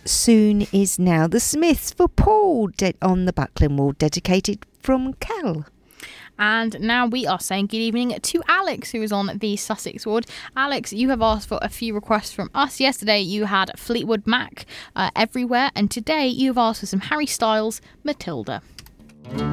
Soon is now. The Smiths for Paul on the Buckland Wall, dedicated from Cal. And now we are saying good evening to Alex, who is on the Sussex ward. Alex, you have asked for a few requests from us. Yesterday you had Fleetwood Mac, Everywhere, and today you've asked for some Harry Styles, Matilda.